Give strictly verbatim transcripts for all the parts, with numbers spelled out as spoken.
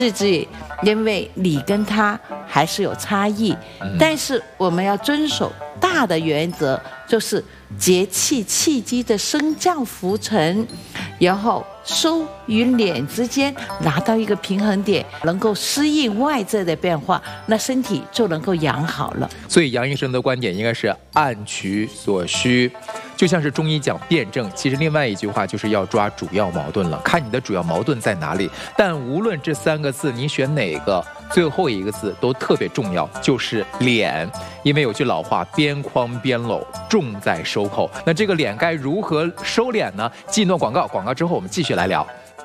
自己因为你跟他还是有差异， 嗯、 但是我们要遵守大的原则，就是节气气机的升降浮沉，然后收与敛之间拿到一个平衡点，能够适应外在的变化，那身体就能够养好了。 所以杨医生的观点应该是按取所需。就像是中医讲辩证，其实另外一句话就是要抓主要矛盾了，看你的主要矛盾在哪里。但无论这三个字你选哪个，最后一个字都特别重要，就是敛。因为有句老话，边框边搂，重在收口。那这个敛该如何收敛呢？记诺广告，广告之后我们继续来聊。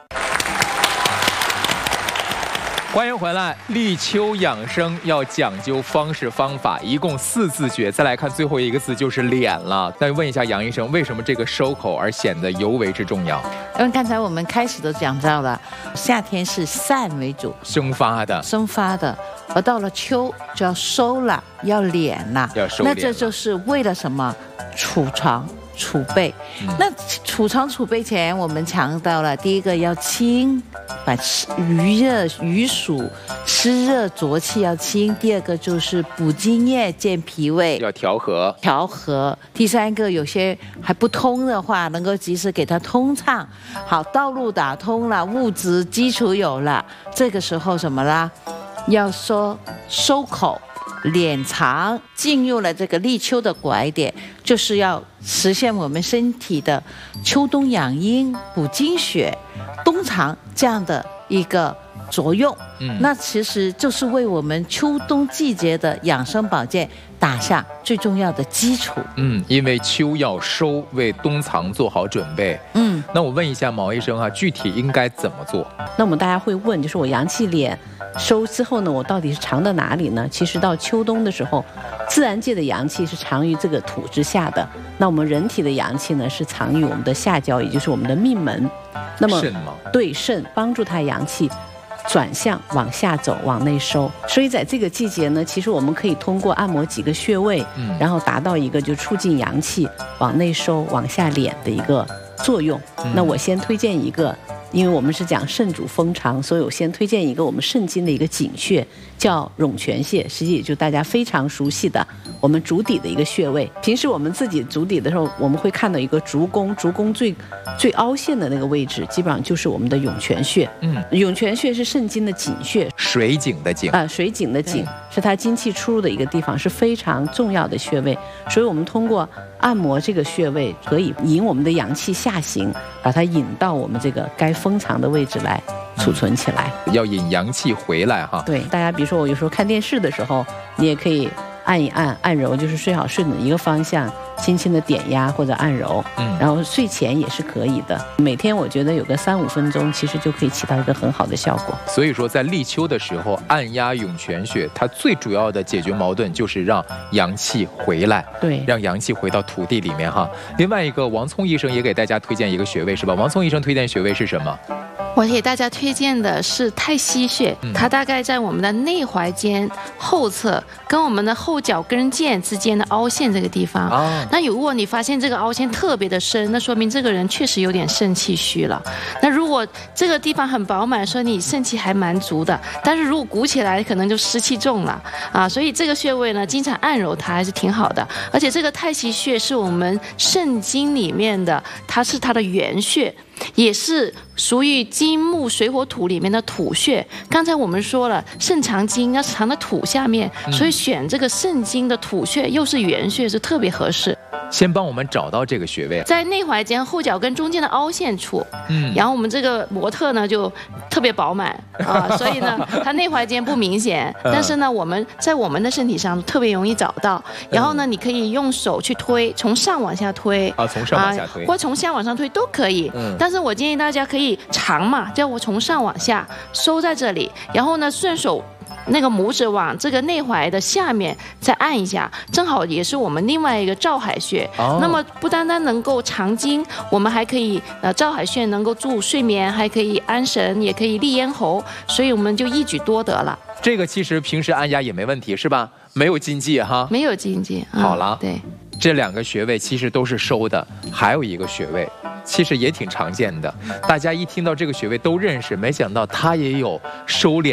欢迎回来，立秋养生要讲究方式方法，一共四字诀。再来看最后一个字就是敛了。那问一下杨医生，为什么这个收口而显得尤为之重要？ 因为刚才我们开始都讲到了，夏天是散为主， 生发的， 生发的，而到了秋就要收了，要敛了， 要收敛了。 那这就是为了什么？储藏。储备，嗯、那储藏储备前，我们强调了第一个要清，把余热余暑湿热浊气要清；第二个就是补津液健脾胃， 要调和调和；第三个有些还不通的话，能够及时给它通畅。好，道路打通了，物质基础有了，这个时候什么啦？要说收口。敛藏，进入了这个立秋的拐点，就是要实现我们身体的秋冬养阴、补精血、冬藏这样的一个作用。嗯，那其实就是为我们秋冬季节的养生保健打下最重要的基础。 嗯，因为秋要收，为冬藏做好准备。嗯，那我问一下毛医生啊，具体应该怎么做？ 那我们大家会问，就是我阳气敛收之后呢，我到底是藏到哪里呢？其实到秋冬的时候，自然界的阳气是藏于这个土之下的，那我们人体的阳气呢是藏于我们的下焦，也就是我们的命门。那么肾吗？ 对，肾帮助它阳气转向往下走，往内收。所以在这个季节呢，其实我们可以通过按摩几个穴位，嗯，然后达到一个就促进阳气往内收、往下敛的一个作用。嗯、那我先推荐一个。因为我们是讲肾主封藏，所以我先推荐一个我们肾经的一个井穴，叫涌泉穴，实际也就是大家非常熟悉的我们足底的一个穴位。平时我们自己足底的时候，我们会看到一个足弓，足弓最最凹陷的那个位置，基本上就是我们的涌泉穴。嗯，涌泉穴是肾经的井穴， 水井的井啊、呃，水井的井是它精气出入的一个地方，是非常重要的穴位。所以我们通过按摩这个穴位，可以引我们的阳气下行，把它引到我们这个该封藏的位置来储存起来， 嗯、要引阳气回来哈。 对，大家比如说我有时候看电视的时候，你也可以按一按，按揉就是睡好顺的一个方向，轻轻的点压或者按揉，嗯，然后睡前也是可以的。每天我觉得有个三五分钟，其实就可以起到一个很好的效果。 所以说，在立秋的时候，按压涌泉穴，它最主要的解决矛盾就是让阳气回来， 对， 让阳气回到土地里面哈。另外一个，王聪医生也给大家推荐一个穴位是吧？王聪医生推荐穴位是什么？ 我给大家推荐的是太溪穴，嗯、它大概在我们的内踝尖后侧，跟我们的后脚跟腱之间的凹陷这个地方。哦、那如果你发现这个凹陷特别的深，那说明这个人确实有点肾气虚了。那如果这个地方很饱满，说你肾气还蛮足的，但是如果鼓起来，可能就湿气重了啊。所以这个穴位呢，经常按揉它还是挺好的。而且这个太溪穴是我们肾经里面的，它是它的原穴。也是属于金木水火土里面的土穴。刚才我们说了，肾藏精要藏在土下面，所以选这个肾经的土穴又是原穴，是特别合适。 先帮我们找到这个穴位， 在内踝尖后脚跟中间的凹陷处。嗯，然后我们这个模特呢就特别饱满啊，所以呢它内踝尖不明显，但是呢我们在我们的身体上特别容易找到。然后呢，你可以用手去推，从上往下推啊，从上往下推， 啊、或从下往上推都可以。嗯，但是我建议大家可以长嘛，叫我从上往下收在这里，然后呢顺手。那个拇指往这个内踝的下面再按一下，正好也是我们另外一个照海穴。哦、那么不单单能够藏精，我们还可以呃照海穴能够助睡眠，还可以安神，也可以利咽喉，所以我们就一举多得了。 这个其实平时按压也没问题是吧？没有禁忌哈。 没有禁忌。 嗯、好了， 对。 这两个穴位其实都是收的，还有一个穴位其实也挺常见的，大家一听到这个穴位都认识，没想到它也有收敛